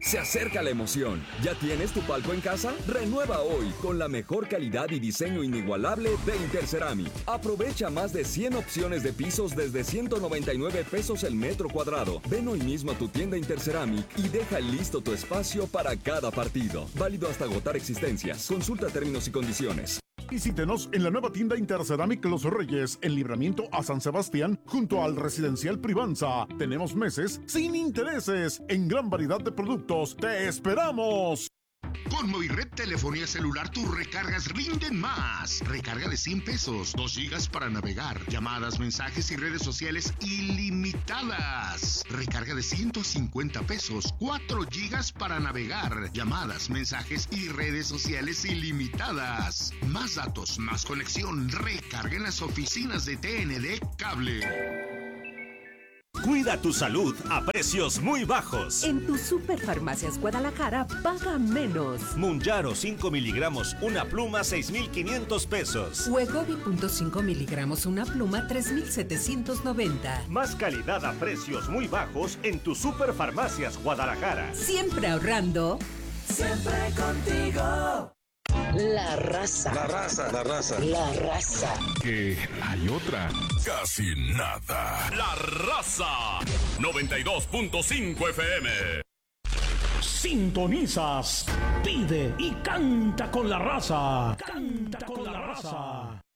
Se acerca la emoción. ¿Ya tienes tu palco en casa? Renueva hoy con la mejor calidad y diseño inigualable de Interceramic. Aprovecha más de 100 opciones de pisos desde 199 pesos el metro cuadrado. Ven hoy mismo a tu tienda Interceramic y deja listo tu espacio para cada partido. Válido hasta agotar existencias. Consulta términos y condiciones. Visítenos en la nueva tienda Interceramic Los Reyes, en Libramiento a San Sebastián, junto al Residencial Privanza. Tenemos meses sin intereses en gran variedad de productos. ¡Te esperamos! Con Movired Telefonía Celular tus recargas rinden más. Recarga de 100 pesos, 2 gigas para navegar, llamadas, mensajes y redes sociales ilimitadas. Recarga de 150 pesos, 4 gigas para navegar, llamadas, mensajes y redes sociales ilimitadas. Más datos, más conexión. Recarga en las oficinas de TND Cable. Cuida tu salud a precios muy bajos. En tu Superfarmacias Guadalajara, paga menos. Munjaro 5 miligramos, una pluma, 6,500 pesos. Wegovy .5 miligramos, una pluma, 3,790. Más calidad a precios muy bajos en tu Superfarmacias Guadalajara. Siempre ahorrando. Siempre contigo. La raza. La raza, la raza. La raza. Que hay otra. Casi nada. La raza. 92.5 FM. Sintonizas, pide y canta con la raza. Canta con la raza.